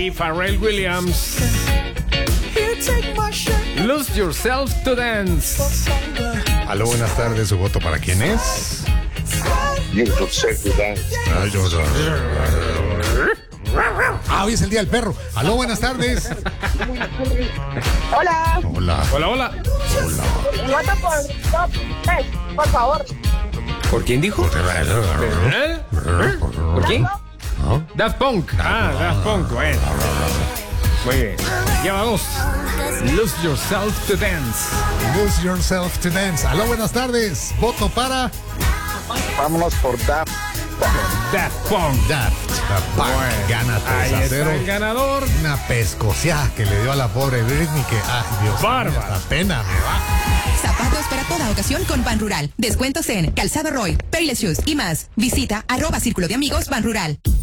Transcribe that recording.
y Pharrell Williams. Lose Yourself to Dance. Aló, buenas tardes. ¿Su voto para quién es? Hoy es el día del perro. Aló, buenas tardes. Hola. Hola. Hola, hola. Voto por Top 3, por favor. ¿Por quién dijo? ¿Por quién? Daft Punk. Daft Punk, bueno. Muy bien. Lleva dos. Lose Yourself to Dance. Lose Yourself to Dance. Aló, buenas tardes. Voto para Vámonos por Daft. Daft Punk. Daft Punk. Gana 3 Ahí a está 0. el ganador. Una pescociada que le dio a la pobre Britney que, ay, Dios mío, Bárbaro. hasta pena me va. Zapatos para toda ocasión con Ban Rural. Descuentos en Calzado Roy, Payless Shoes y más. Visita @Círculo de Amigos Ban Rural.